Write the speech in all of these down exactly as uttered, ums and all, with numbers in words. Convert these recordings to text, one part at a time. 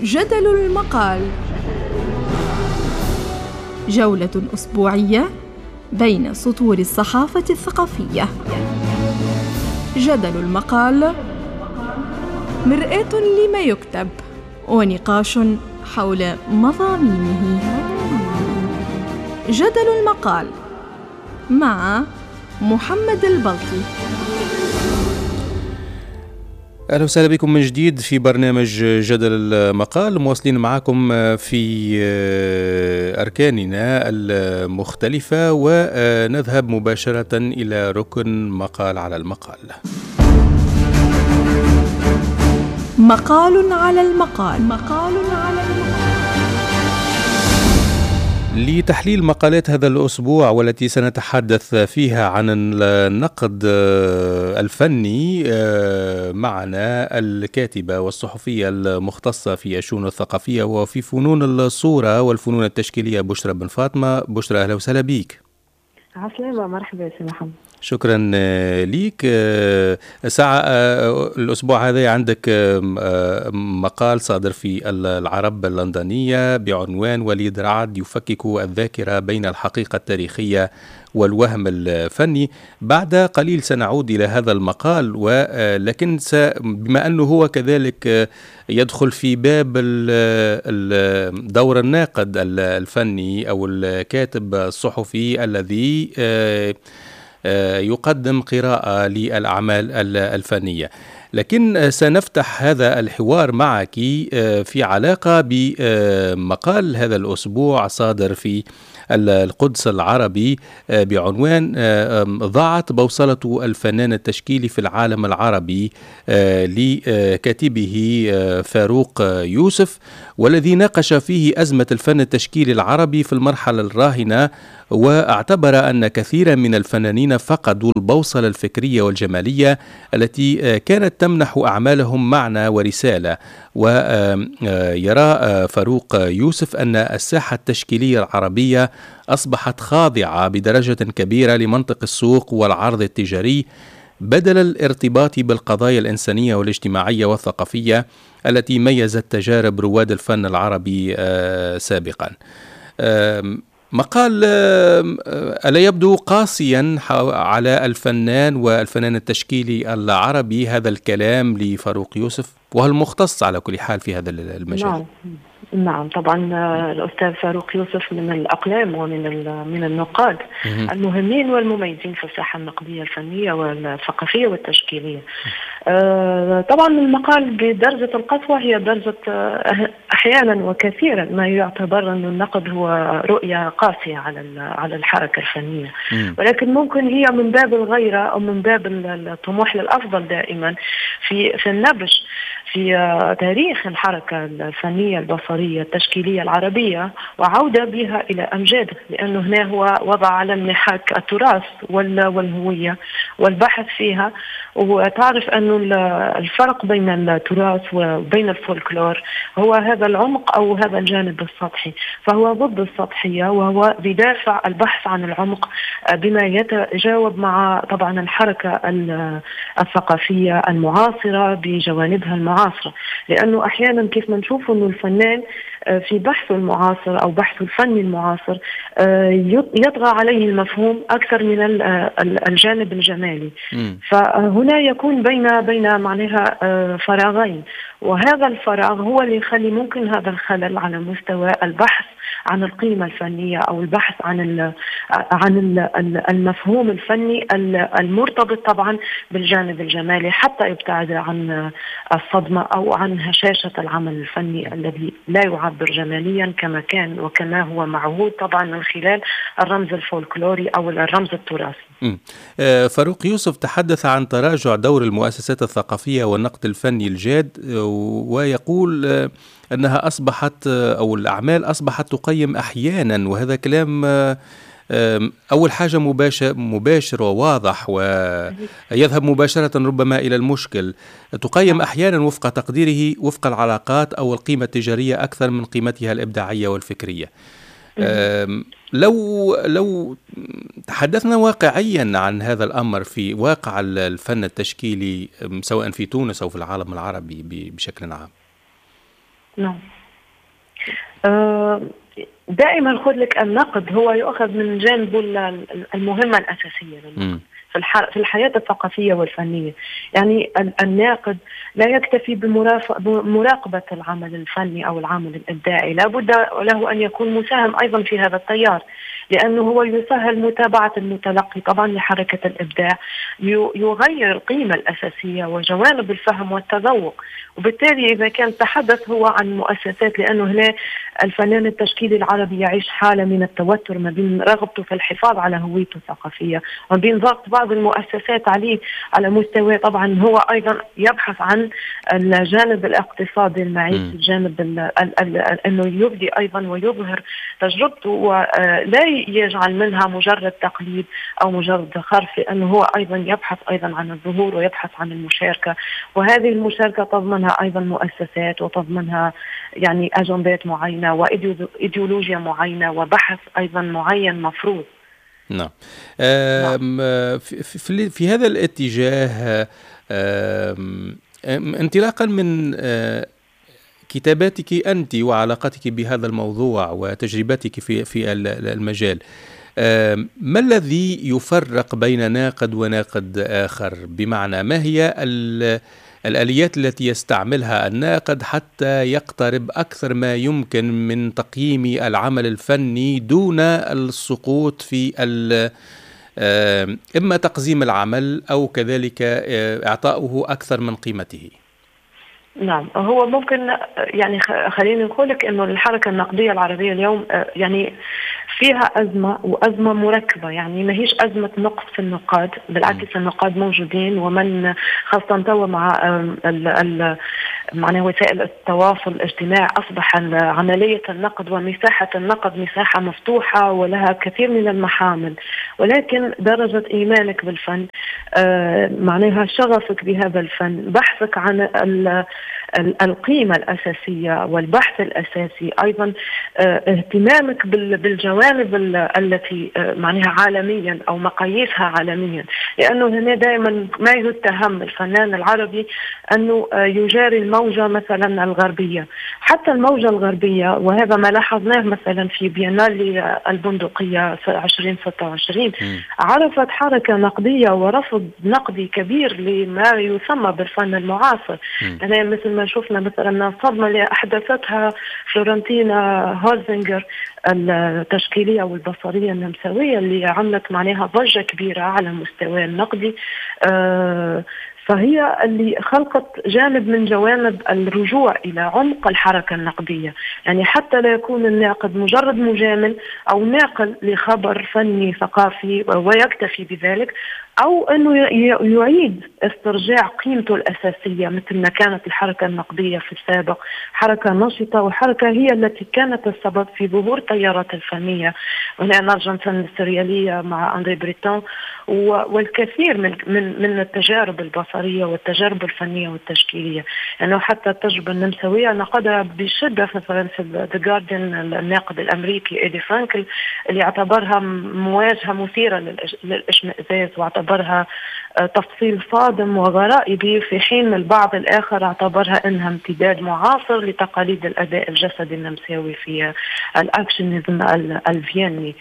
جدل المقال، جولة أسبوعية بين سطور الصحافة الثقافية. جدل المقال مرآة لما يكتب ونقاش حول مضامينه. جدل المقال مع محمد البلطي. أهلا وسهلا بكم من جديد في برنامج جدل المقال، مواصلين معكم في أركاننا المختلفة، ونذهب مباشرة إلى ركن مقال على المقال. مقال على المقال. مقال على المقال. لتحليل مقالات هذا الأسبوع والتي سنتحدث فيها عن النقد الفني، معنا الكاتبة والصحفية المختصة في الشؤون الثقافية وفي فنون الصورة والفنون التشكيلية بشرى بن فاطمة. بشرى، أهلا وسهلا بيك. عسلامة، مرحبا يا سي محمد. شكرا ليك. ساعة الأسبوع هذا عندك مقال صادر في العرب اللندنية بعنوان وليد رعد يفكك الذاكرة بين الحقيقة التاريخية والوهم الفني. بعد قليل سنعود إلى هذا المقال، ولكن بما أنه هو كذلك يدخل في باب دور الناقد الفني أو الكاتب الصحفي الذي يقدم قراءة للأعمال الفنية، لكن سنفتح هذا الحوار معك في علاقة بمقال هذا الأسبوع صادر في القدس العربي بعنوان ضاعت بوصلة الفنان التشكيلي في العالم العربي، لكاتبه فاروق يوسف، والذي ناقش فيه أزمة الفن التشكيلي العربي في المرحلة الراهنة، واعتبر أن كثيرا من الفنانين فقدوا البوصلة الفكرية والجمالية التي كانت تمنح أعمالهم معنى ورسالة. ويرى فاروق يوسف أن الساحة التشكيلية العربية أصبحت خاضعة بدرجة كبيرة لمنطق السوق والعرض التجاري، بدل الارتباط بالقضايا الإنسانية والاجتماعية والثقافية التي ميزت تجارب رواد الفن العربي سابقا. مقال ألا يبدو قاسيا على الفنان والفنان التشكيلي العربي هذا الكلام لفاروق يوسف، وهل مختص على كل حال في هذا المجال؟ نعم نعم طبعا. الأستاذ فاروق يوسف من الأقلام ومن من النقاد المهمين والمميزين في الساحة النقدية الفنية والثقافية والتشكيلية. طبعا المقال بدرجة القسوة هي درجة أحيانا وكثيرا ما يعتبر أن النقد هو رؤية قاسية على على الحركة الفنية، ولكن ممكن هي من باب الغيرة أو من باب الطموح للأفضل دائما في في النبش في تاريخ الحركة الفنية البصرية التشكيلية العربية، وعودة بها إلى أمجاده، لأنه هنا هو وضع على محك التراث والهوية والبحث فيها. وتعرف أن الفرق بين التراث وبين الفولكلور هو هذا العمق أو هذا الجانب السطحي، فهو ضد السطحية وهو بدافع البحث عن العمق بما يتجاوب مع طبعا الحركة الثقافية المعاصرة بجوانبها المعاصرة. لأنه أحيانا كيف ما نشوف أنه الفنان في بحثه المعاصر أو بحثه الفني المعاصر يطغى عليه المفهوم أكثر من الجانب الجمالي، فهنا يكون بين بين معناها فراغين، وهذا الفراغ هو اللي يخلي ممكن هذا الخلل على مستوى البحث عن القيمة الفنية أو البحث عن ال عن ال المفهوم الفني المرتبط طبعا بالجانب الجمالي، حتى يبتعد عن الصدمة أو عن هشاشة العمل الفني الذي لا يعبر جماليا كما كان وكما هو معهود طبعا من خلال الرمز الفولكلوري أو الرمز التراثي. فاروق يوسف تحدث عن تراجع دور المؤسسات الثقافية والنقد الفني الجاد، ويقول أنها أصبحت أو الأعمال أصبحت تقيم أحيانا، وهذا كلام أول حاجة مباشر, مباشر وواضح ويذهب مباشرة ربما إلى المشكل. تقيم أحيانا وفق تقديره وفق العلاقات أو القيمة التجارية أكثر من قيمتها الإبداعية والفكرية. لو لو تحدثنا واقعيا عن هذا الأمر في واقع الفن التشكيلي سواء في تونس أو في العالم العربي بشكل عام. نعم. أه دائما خذ لك النقد هو يؤخذ من جانبه المهمة الأساسية للنقد في في الحياة الثقافية والفنية. يعني الناقد لا يكتفي بمراقبة العمل الفني أو العمل الإبداعي، لا بد له أن يكون مساهم أيضا في هذا التيار، لأنه هو يسهل متابعة المتلقي طبعا لحركة الإبداع، يغير القيمة الأساسية وجوانب الفهم والتذوق. وبالتالي إذا كان تحدث هو عن مؤسسات، لأنه هنا الفنان التشكيلي العربي يعيش حالة من التوتر ما بين رغبته في الحفاظ على هويته الثقافية وما بين ضغط بعض المؤسسات عليه على مستوى، طبعا هو أيضا يبحث عن الجانب الاقتصادي المعيشي، الجانب أنه يبدي أيضا ويظهر تجربته ولا يجعل منها مجرد تقليد أو مجرد خرف، لأنه هو أيضا يبحث أيضا عن الظهور ويبحث عن المشاركة. وهذه المشاركة تضمنها أيضا مؤسسات وتضمنها يعني أجندات معينة وإيديولوجيا معينة وبحث أيضا معين مفروض. نعم. في, في هذا الاتجاه، انطلاقا من كتاباتك أنت وعلاقتك بهذا الموضوع وتجربتك في في المجال، ما الذي يفرق بين ناقد وناقد آخر؟ بمعنى ما هي الآليات التي يستعملها الناقد حتى يقترب أكثر ما يمكن من تقييم العمل الفني دون السقوط في إما تقزيم العمل أو كذلك إعطاؤه أكثر من قيمته؟ نعم، هو ممكن يعني خليني نقول لك إنه الحركة النقدية العربية اليوم يعني فيها أزمة وأزمة مركبة، يعني ما هيش أزمة نقص في النقاد، بالعكس النقاد موجودين، ومن خاصة توا مع ال ال معناه وسائل التواصل الاجتماعي أصبح عملية النقد ومساحة النقد مساحة مفتوحة ولها كثير من المحامل، ولكن درجة إيمانك بالفن معناها شغفك بهذا الفن، بحثك عن القيمة الأساسية والبحث الأساسي، أيضا اهتمامك بالجوانب التي معناها عالميا أو مقاييسها عالميا، لأنه هنا دائما ما يتهم الفنان العربي أنه يجاري الموجة مثلا الغربية، حتى الموجة الغربية، وهذا ما لاحظناه مثلا في بينالي البندقية عشرين ستة وعشرين، عرفت حركة نقدية ورفض نقدي كبير لما يسمى بالفن المعاصر. أنا مثل ما شفنا مثلا الصدمة اللي أحدثتها فلورنتينا هولزنجر التشكيلية والبصرية النمساوية اللي عملت معناها ضجة كبيرة على المستوى النقدي، أه فهي اللي خلقت جانب من جوانب الرجوع إلى عمق الحركة النقدية، يعني حتى لا يكون الناقد مجرد مجامل أو ناقل لخبر فني ثقافي ويكتفي بذلك، أو أنه يعيد استرجاع قيمته الأساسية مثل ما كانت الحركة النقدية في السابق، حركة نشطة وحركة هي التي كانت السبب في ظهور تيارات الفنية. وهنا نرجع مثلا السريالية مع أندري بريتون والكثير من من من التجارب البصرية والتجارب الفنية والتشكيلية، لأنه يعني حتى التجربة النمساوية نقدها بشدة مثلا في The Guardian الناقد الأمريكي إيدي فرانكل اللي اعتبرها مواجهة مثيرة للإشمئزاز واعتبرها تفصيل صادم وغرائبي، في حين البعض الآخر اعتبرها أنها امتداد معاصر لتقاليد الأداء الجسدي النمساوي في الأكشنيزم الفيني.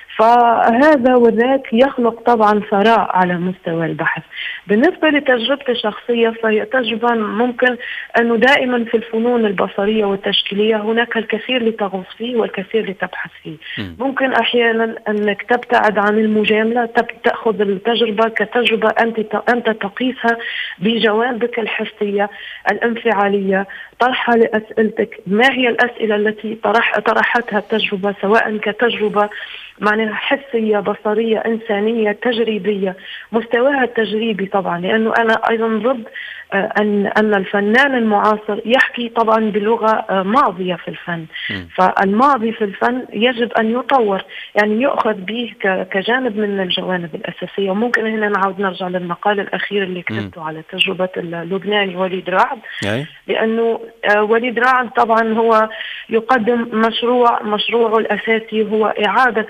فهذا وذاك يخلق طبعا ثراء على مستوى البحث. بالنسبة لتجربتي الشخصية فهي تجربة ممكن أنه دائما في الفنون البصرية والتشكيلية هناك الكثير لتغوص فيه والكثير لتبحث فيه. ممكن أحيانا أنك تبتعد عن المجاملة، تأخذ التجربة كتجربة أنت أنت تقيسها بجوانبك الحسية الانفعالية، طرحها لأسئلتك، ما هي الأسئلة التي طرح طرحتها التجربة سواء كتجربة معناها حسية بصرية إنسانية تجريبية، مستواها التجريبي طبعا، لأنه أنا أيضا ضد أن أن الفنان المعاصر يحكي طبعا بلغة ماضية في الفن، فالماضي في الفن يجب أن يطور، يعني يؤخذ به كجانب من الجوانب الأساسية. وممكن هنا نعود نرجع للمقال الأخير اللي كتبته على تجربة اللبناني وليد رعد، لأنه وليد رعد طبعا هو يقدم مشروع مشروعه الأساسي هو إعادة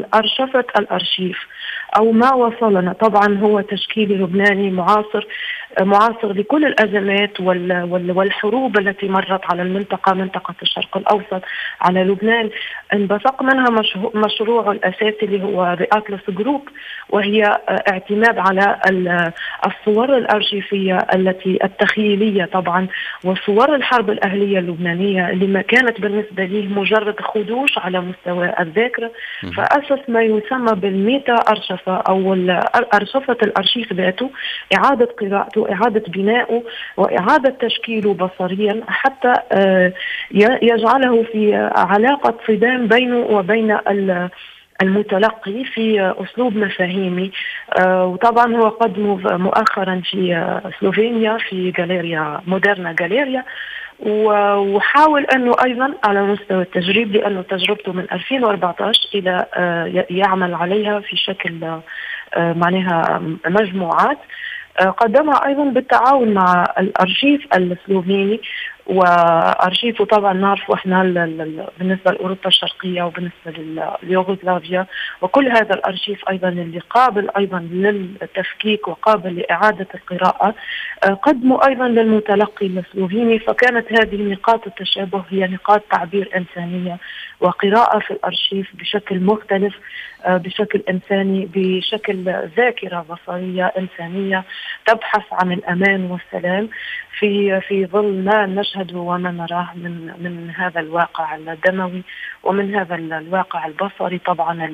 الأرشفة الأرشيف أو ما وصلنا. طبعا هو تشكيلي لبناني معاصر معاصر لكل الأزمات والحروب التي مرت على المنطقة، منطقة الشرق الأوسط، على لبنان. انبثق منها مشروع الأساسي اللي هو The Atlas Group، وهي اعتماد على الصور الأرشيفية التي التخيلية طبعا، وصور الحرب الأهلية اللبنانية اللي ما كانت بالنسبة ليه مجرد خدوش على مستوى الذاكرة. فأسس ما يسمى بالميتا أرشفة أو أرشفة الأرشيف ذاته، إعادة قراءته، إعادة بنائه، وإعادة تشكيله بصريا حتى يجعله في علاقة صدام بينه وبين المتلقي في أسلوب مفاهيمي. وطبعا هو قدمه مؤخرا في سلوفينيا في جاليريا مودرنا جاليريا، وحاول أنه أيضا على مستوى التجريب، لأنه تجربته من ألفين وأربعة عشر إلى يعمل عليها في شكل معناها مجموعات، قدمها أيضا بالتعاون مع الأرشيف السلوفيني، وأرشيفه طبعا نعرفه احنا بالنسبة لأوروبا الشرقية وبالنسبة ليوغوسلافيا، وكل هذا الأرشيف أيضا اللي قابل أيضا للتفكيك وقابل لإعادة القراءة، قدموا أيضا للمتلقي السلوفيني. فكانت هذه نقاط التشابه هي نقاط تعبير إنسانية وقراءة في الأرشيف بشكل مختلف، بشكل إنساني، بشكل ذاكرة بصرية إنسانية تبحث عن الأمان والسلام في في ظل ما نشهده وما نراه من من هذا الواقع الدموي ومن هذا الواقع البصري طبعا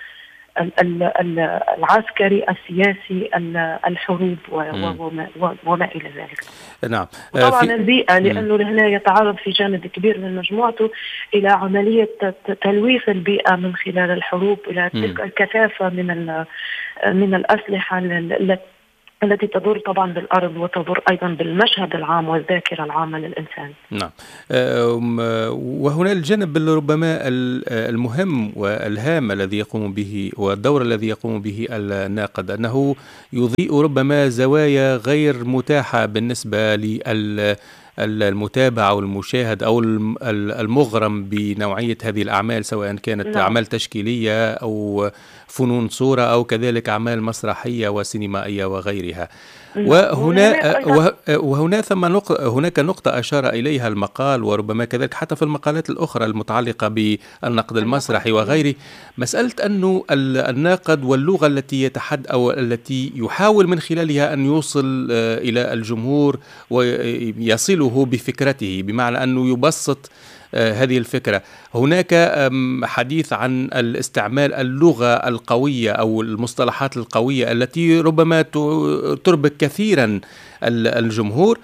العسكري السياسي، الحروب وما إلى ذلك. نعم. طبعا البيئة، لأنه هنا يتعرض في جانب كبير من مجموعته إلى عملية تلويث البيئة من خلال الحروب، إلى تلك الكثافة من من الأسلحة التي التي تدور طبعا بالأرض وتدور أيضا بالمشهد العام والذاكرة العامة للإنسان. نعم. وهنا الجانب ربما المهم والهام الذي يقوم به والدور الذي يقوم به الناقد، أنه يضيء ربما زوايا غير متاحة بالنسبة لل المتابع أو المشاهد أو المغرم بنوعية هذه الأعمال، سواء كانت لا. أعمال تشكيلية أو فنون صورة أو كذلك أعمال مسرحية وسينمائية وغيرها. وهنا وهنا ثم نقطة هناك نقطة أشار إليها المقال، وربما كذلك حتى في المقالات الأخرى المتعلقة بالنقد المسرحي وغيره، مسألة أنه الناقد واللغة التي يتحد أو التي يحاول من خلالها أن يوصل إلى الجمهور ويصله بفكرته، بمعنى أنه يبسط هذه الفكرة. هناك حديث عن الاستعمال اللغة القوية أو المصطلحات القوية التي ربما تربك كثيرا الجمهور،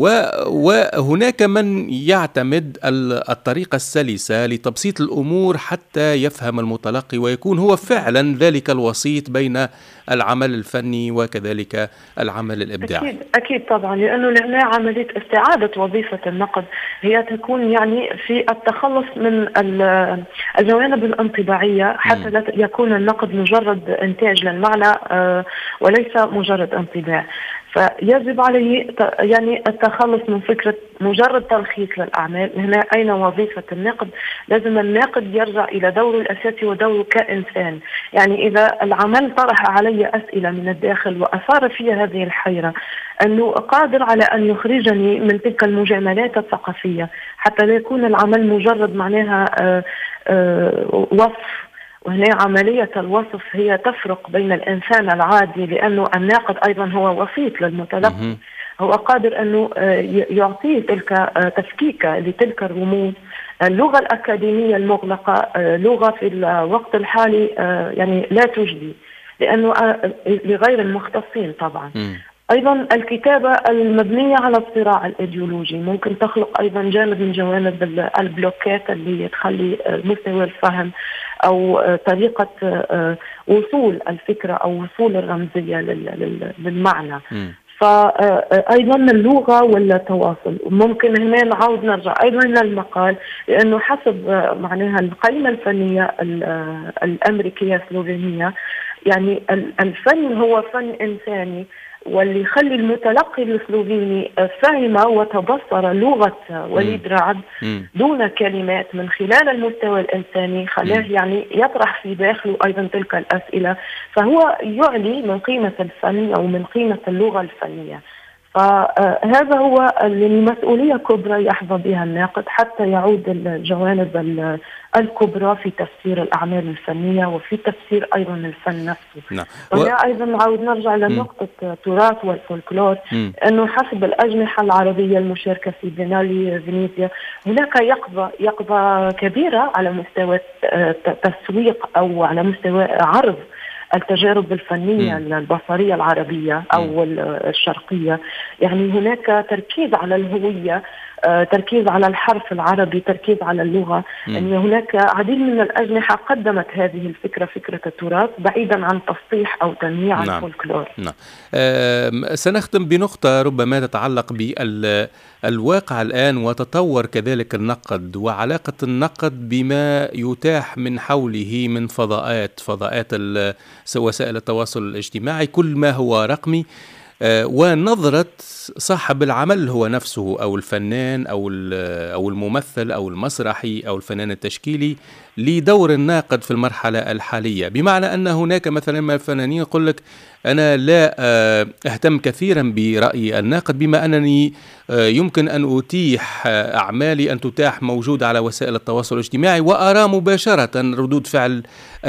وهناك من يعتمد الطريقة السلسة لتبسيط الأمور حتى يفهم المتلقي ويكون هو فعلا ذلك الوسيط بين العمل الفني وكذلك العمل الإبداعي. أكيد, أكيد طبعا، لأنه لهنا عملية استعادة وظيفة النقد هي تكون يعني في التخلص من الجوانب الانطباعية حتى لا يكون النقد مجرد إنتاج للمعنى وليس مجرد انطباع. فيجب عليه يعني التخلص من فكرة مجرد تلخيص للأعمال. هنا أين وظيفة الناقد؟ لازم الناقد يرجع إلى دوره الأساسي ودوره كإنسان. يعني إذا العمل طرح علي أسئلة من الداخل وأثار في هذه الحيرة، أنه قادر على أن يخرجني من تلك المجاملات الثقافية حتى لا يكون العمل مجرد معناها آآ آآ وصف. وهنا عملية الوصف هي تفرق بين الإنسان العادي، لأنه الناقد أيضا هو وسيط للمتلقي، هو قادر أنه يعطيه تلك تفكيكة لتلك الرموز. اللغة الأكاديمية المغلقة لغة في الوقت الحالي يعني لا تجدي، لأنه لغير المختصين طبعا. أيضا الكتابة المبنية على الصراع الإيديولوجي ممكن تخلق أيضا جانب من جوانب البلوكات اللي تخلي مستوى الفهم أو طريقة وصول الفكرة أو وصول الرمزية للمعنى. فأيضا اللغة والتواصل ممكن هنا نعود نرجع أيضا للمقال، لأنه حسب معناها القائمة الفنية الأمريكية السلوفينية يعني الفن هو فن إنساني، واللي يخلي المتلقي السلوفيني فهم وتبصر لغة وليد رعد دون كلمات من خلال المستوى الإنساني، خلاه يعني يطرح في داخله أيضا تلك الأسئلة. فهو يعلي من قيمة الفن أو من قيمة اللغة الفنية. فهذا هو المسؤولية كبرى يحظى بها الناقد حتى يعود الجوانب الكبرى في تفسير الأعمال الفنية وفي تفسير أيضا الفن نفسه. نعم. و... أيضا نعود نرجع لنقطة التراث والفولكلور، أنه حسب الأجنحة العربية المشاركة في بينالي فينيسيا هناك يقظة يقظة كبيرة على مستوى تسويق أو على مستوى عرض التجارب الفنية م. البصرية العربية أو الشرقية. يعني هناك تركيز على الهوية، تركيز على الحرف العربي، تركيز على اللغة. يعني هناك عديد من الأجنحة قدمت هذه الفكرة، فكرة التراث، بعيدا عن تسطيح أو تنويع نعم. الفولكلور. نعم. أه سنختم بنقطة ربما تتعلق بالواقع الآن وتطور كذلك النقد وعلاقة النقد بما يتاح من حوله من فضاءات فضاءات وسائل التواصل الاجتماعي، كل ما هو رقمي، ونظرة صاحب العمل هو نفسه أو الفنان أو أو الممثل أو المسرحي أو الفنان التشكيلي لدور الناقد في المرحلة الحالية. بمعنى أن هناك مثلا من الفنانين يقول لك أنا لا أهتم كثيرا برأي الناقد، بما أنني يمكن أن أتيح أعمالي أن تتاح موجودة على وسائل التواصل الاجتماعي وأرى مباشرة ردود فعل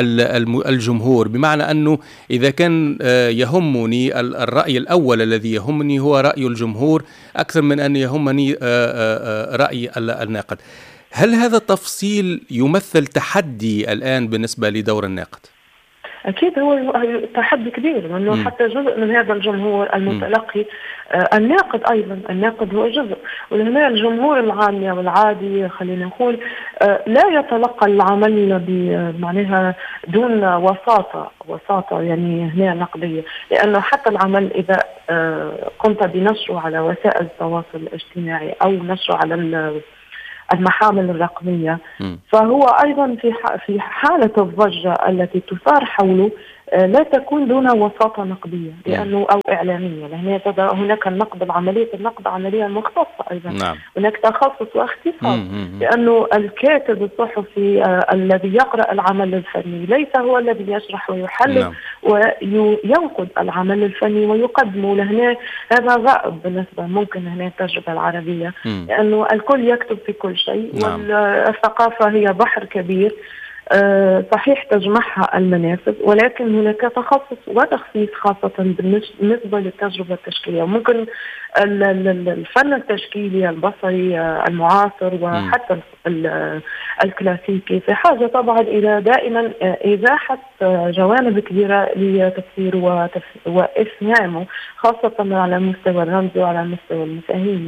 الجمهور. بمعنى أنه إذا كان يهمني الرأي الأول الذي يهمني هو رأي الجمهور أكثر من أن يهمني رأي الناقد. هل هذا التفصيل يمثل تحدي الآن بالنسبة لدور الناقد؟ أكيد هو تحدي كبير، لأنه حتى جزء من هذا الجمهور المتلقي آه الناقد أيضا، الناقد هو جزء، ولهنا الجمهور العامي والعادي خلينا نقول آه لا يتلقى العمل بمعناها دون وساطة وساطة يعني هنا نقدية، لأنه حتى العمل إذا آه قمت بنشره على وسائل التواصل الاجتماعي أو نشره على المحامل الرقمية م. فهو أيضا في في حالة الضجة التي تثار حوله لا تكون دون وساطة نقدية لأنه أو إعلامية، لأن هناك النقد العملية النقد عملية مختصة أيضا. نعم. هناك تخصص واختصاص، لأنه الكاتب الصحفي آه الذي يقرأ العمل الفني ليس هو الذي يشرح ويحلل. نعم. وينقد العمل الفني ويقدمه. لهنا هذا غائب بالنسبة ممكن هنا التجربة العربية، م. لأنه الكل يكتب في كل شيء. نعم. والثقافة هي بحر كبير أه صحيح تجمعها المنافذ، ولكن هناك تخصص وتخصيص خاصة بالنسبة للتجربة التشكيلية. ممكن الفن التشكيلي البصري المعاصر وحتى الكلاسيكي في حاجة طبعا إلى دائما إزاحة جوانب كبيرة لتفسيره وإفهامه، خاصة على المستوى الرمزي وعلى المستوى المفاهيمي،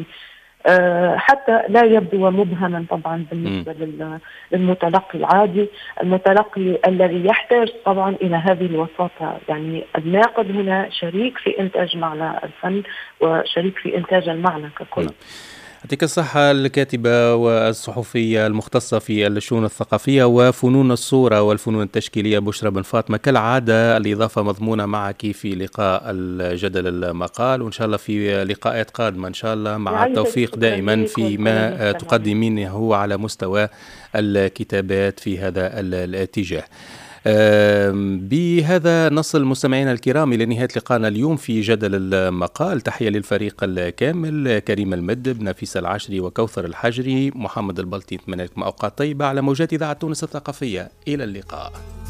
حتى لا يبدو مبهما طبعا بالنسبة للمتلقي العادي، المتلقي الذي يحتاج طبعا إلى هذه الوساطة. يعني الناقد هنا شريك في إنتاج معنى الفن وشريك في إنتاج المعنى ككل. يعطيك الصحة الكاتبة والصحفية المختصة في الشؤون الثقافية وفنون الصورة والفنون التشكيلية بشرى بن فاطمة. كالعادة الإضافة مضمونة معك في لقاء الجدل المقال، وإن شاء الله في لقاءات قادمة إن شاء الله، مع التوفيق دائما فيما تقدمينه على مستوى الكتابات في هذا الاتجاه. بهذا نصل مستمعينا الكرام إلى نهاية لقاءنا اليوم في جدل المقال. تحية للفريق الكامل، كريم المدب، نفيس العشري وكوثر الحجري، محمد البلطي. أتمنى لكم أوقات طيبة على موجات إذاعة تونس الثقافية. إلى اللقاء.